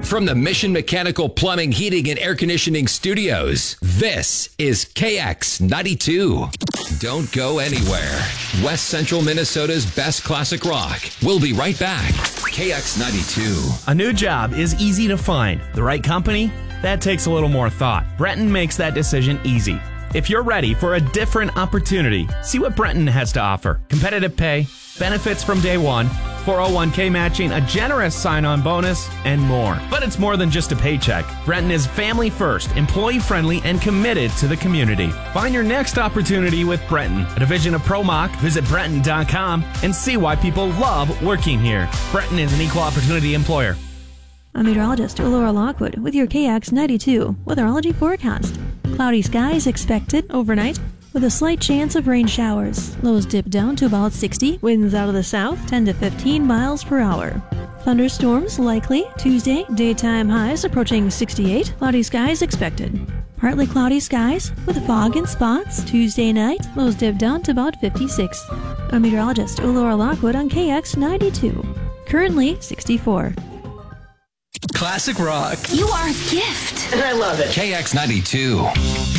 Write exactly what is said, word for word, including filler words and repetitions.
From the Mission Mechanical Plumbing, Heating, and Air Conditioning Studios, this is K X ninety-two. Don't go anywhere. West Central Minnesota's best classic rock. We'll be right back. K X ninety-two. A new job is easy to find. The right company? That takes a little more thought. Brenton makes that decision easy. If you're ready for a different opportunity, see what Brenton has to offer. Competitive pay, benefits from day one, four oh one k matching, a generous sign-on bonus, and more. But it's more than just a paycheck. Brenton is family first, employee-friendly, and committed to the community. Find your next opportunity with Brenton, a division of ProMach. Visit Brenton dot com and see why people love working here. Brenton is an equal opportunity employer. I'm meteorologist Laura Lockwood with your K X ninety-two weatherology forecast. Cloudy skies expected overnight with a slight chance of rain showers. Lows dip down to about sixty. Winds out of the south ten to fifteen miles per hour. Thunderstorms likely Tuesday. Daytime highs approaching sixty-eight. Cloudy skies expected. Partly cloudy skies with fog in spots. Tuesday night. Lows dip down to about fifty-six. I'm meteorologist Laura Lockwood on K X ninety-two. Currently sixty-four. Classic rock. You are a gift. And I love it. K X ninety-two.